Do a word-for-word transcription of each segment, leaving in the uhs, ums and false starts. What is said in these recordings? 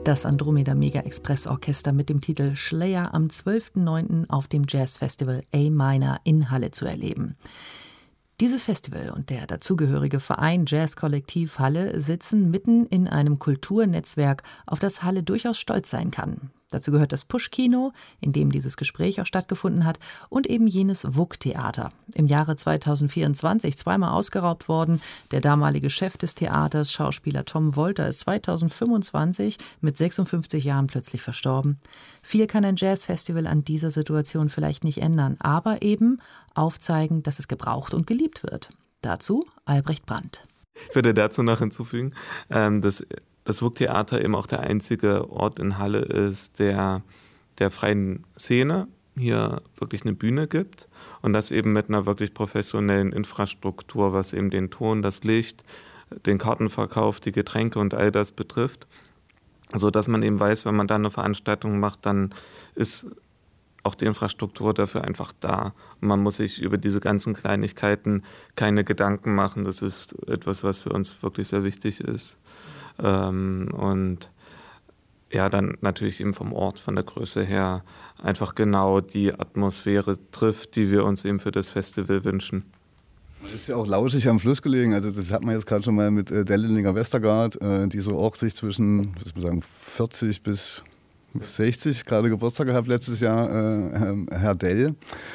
Das Andromeda Mega Express Orchester mit dem Titel Schleyer am zwölften neunten auf dem Jazzfestival A-Minor in Halle zu erleben. Dieses Festival und der dazugehörige Verein Jazzkollektiv Halle sitzen mitten in einem Kulturnetzwerk, auf das Halle durchaus stolz sein kann. Dazu gehört das Pusch-Kino, in dem dieses Gespräch auch stattgefunden hat, und eben jenes W U K-Theater. Im Jahre zweitausendvierundzwanzig zweimal ausgeraubt worden. Der damalige Chef des Theaters, Schauspieler Tom Wolter, ist zweitausendfünfundzwanzig mit sechsundfünfzig Jahren plötzlich verstorben. Viel kann ein Jazzfestival an dieser Situation vielleicht nicht ändern, aber eben aufzeigen, dass es gebraucht und geliebt wird. Dazu Albrecht Brandt. Ich würde dazu noch hinzufügen, dass das W U K-Theater eben auch der einzige Ort in Halle ist, der der freien Szene hier wirklich eine Bühne gibt und das eben mit einer wirklich professionellen Infrastruktur, was eben den Ton, das Licht, den Kartenverkauf, die Getränke und all das betrifft, so dass man eben weiß, wenn man da eine Veranstaltung macht, dann ist auch die Infrastruktur dafür einfach da. Und man muss sich über diese ganzen Kleinigkeiten keine Gedanken machen. Das ist etwas, was für uns wirklich sehr wichtig ist. Ähm, und ja, dann natürlich eben vom Ort, von der Größe her einfach genau die Atmosphäre trifft, die wir uns eben für das Festival wünschen. Es ist ja auch lauschig am Fluss gelegen, also das hat man jetzt gerade schon mal mit äh, Delllinger Westergaard, äh, die so auch sich zwischen, was ich sagen, vierzig bis sechzig gerade Geburtstag gehabt letztes Jahr, äh, Herr Dell.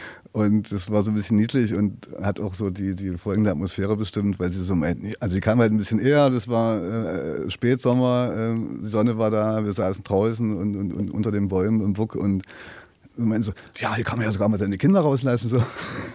Und das war so ein bisschen niedlich und hat auch so die, die folgende Atmosphäre bestimmt, weil sie so meinten, also sie kam halt ein bisschen eher, das war äh, Spätsommer, äh, die Sonne war da, wir saßen draußen und, und, und unter den Bäumen im Wuck und meinten so, ja, hier kann man ja sogar mal seine Kinder rauslassen. So.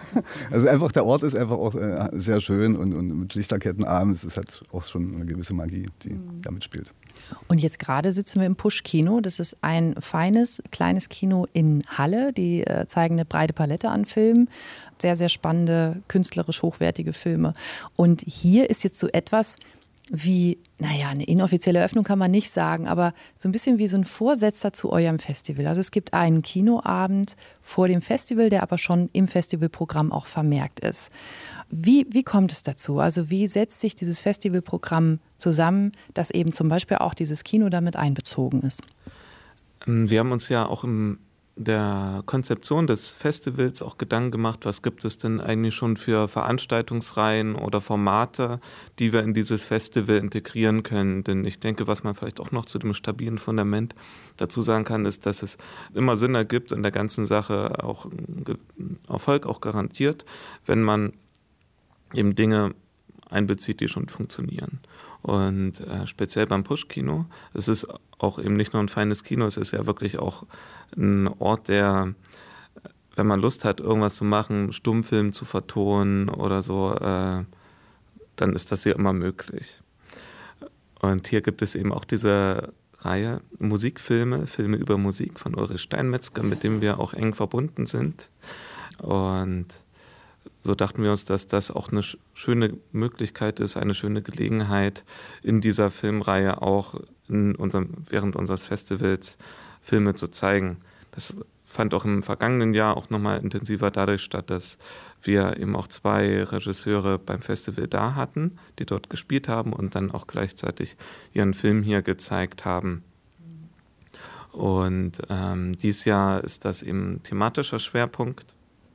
Also einfach, der Ort ist einfach auch äh, sehr schön und, und mit Lichterketten abends, das hat auch schon eine gewisse Magie, die mhm. damit spielt. Und jetzt gerade sitzen wir im Pusch-Kino. Das ist ein feines, kleines Kino in Halle. Die äh, zeigen eine breite Palette an Filmen. Sehr, sehr spannende, künstlerisch hochwertige Filme. Und hier ist jetzt so etwas wie, naja, eine inoffizielle Öffnung kann man nicht sagen, aber so ein bisschen wie so ein Vorsetzer zu eurem Festival. Also es gibt einen Kinoabend vor dem Festival, der aber schon im Festivalprogramm auch vermerkt ist. Wie, wie kommt es dazu? Also wie setzt sich dieses Festivalprogramm zusammen, dass eben zum Beispiel auch dieses Kino damit einbezogen ist? Wir haben uns ja auch in der Konzeption des Festivals auch Gedanken gemacht, was gibt es denn eigentlich schon für Veranstaltungsreihen oder Formate, die wir in dieses Festival integrieren können. Denn ich denke, was man vielleicht auch noch zu dem stabilen Fundament dazu sagen kann, ist, dass es immer Sinn ergibt in der ganzen Sache, auch Erfolg auch garantiert, wenn man eben Dinge einbezieht, die schon funktionieren. Und äh, speziell beim Pusch-Kino, es ist auch eben nicht nur ein feines Kino, es ist ja wirklich auch ein Ort, der, wenn man Lust hat, irgendwas zu machen, Stummfilm zu vertonen oder so, äh, dann ist das hier immer möglich. Und hier gibt es eben auch diese Reihe Musikfilme, Filme über Musik von Ulrich Steinmetzger, mit dem wir auch eng verbunden sind. Und so dachten wir uns, dass das auch eine schöne Möglichkeit ist, eine schöne Gelegenheit, in dieser Filmreihe auch in unserem, während unseres Festivals Filme zu zeigen. Das fand auch im vergangenen Jahr auch nochmal intensiver dadurch statt, dass wir eben auch zwei Regisseure beim Festival da hatten, die dort gespielt haben und dann auch gleichzeitig ihren Film hier gezeigt haben. Und ähm, dieses Jahr ist das eben thematischer Schwerpunkt,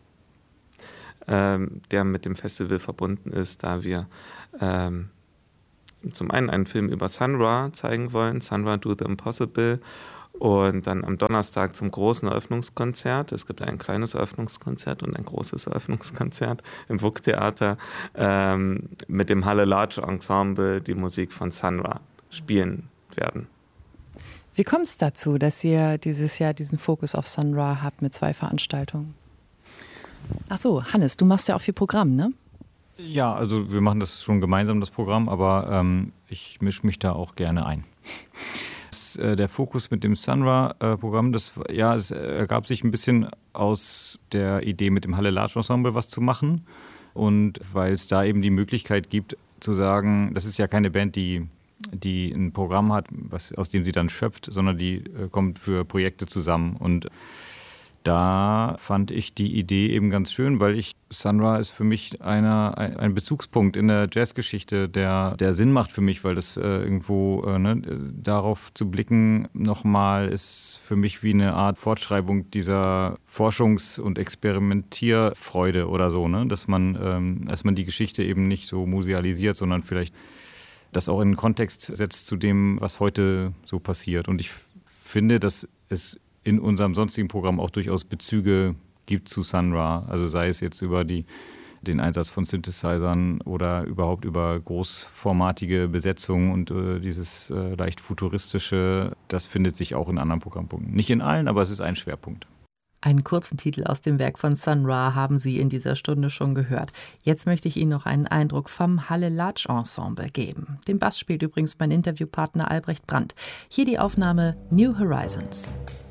Ähm, der mit dem Festival verbunden ist, da wir ähm, zum einen einen Film über Sun Ra zeigen wollen, Sun Ra Do the Impossible, und dann am Donnerstag zum großen Eröffnungskonzert. Es gibt ein kleines Eröffnungskonzert und ein großes Eröffnungskonzert im W U K-Theater ähm, mit dem Halle Large Ensemble die Musik von Sun Ra spielen werden. Wie kommt es dazu, dass ihr dieses Jahr diesen Fokus auf Sun Ra habt mit zwei Veranstaltungen? Ach so, Hannes, du machst ja auch viel Programm, ne? Ja, also wir machen das schon gemeinsam, das Programm, aber ähm, ich mische mich da auch gerne ein. Das, äh, der Fokus mit dem Sun Ra-Programm, äh, das ja, es ergab sich ein bisschen aus der Idee, mit dem Halle Large Ensemble was zu machen. Und weil es da eben die Möglichkeit gibt, zu sagen, das ist ja keine Band, die, die ein Programm hat, was, aus dem sie dann schöpft, sondern die äh, kommt für Projekte zusammen. Und da fand ich die Idee eben ganz schön, weil ich, Sun Ra ist für mich einer, ein, ein Bezugspunkt in der Jazzgeschichte, der, der Sinn macht für mich, weil das äh, irgendwo, äh, ne, darauf zu blicken nochmal ist für mich wie eine Art Fortschreibung dieser Forschungs- und Experimentierfreude oder so, ne? Dass man, ähm, dass man die Geschichte eben nicht so musealisiert, sondern vielleicht das auch in einen Kontext setzt zu dem, was heute so passiert. Und ich finde, dass es in unserem sonstigen Programm auch durchaus Bezüge gibt zu Sun Ra. Also sei es jetzt über die, den Einsatz von Synthesizern oder überhaupt über großformatige Besetzungen und äh, dieses äh, leicht futuristische, das findet sich auch in anderen Programmpunkten. Nicht in allen, aber es ist ein Schwerpunkt. Einen kurzen Titel aus dem Werk von Sun Ra haben Sie in dieser Stunde schon gehört. Jetzt möchte ich Ihnen noch einen Eindruck vom Halle Large Ensemble geben. Den Bass spielt übrigens mein Interviewpartner Albrecht Brandt. Hier die Aufnahme New Horizons.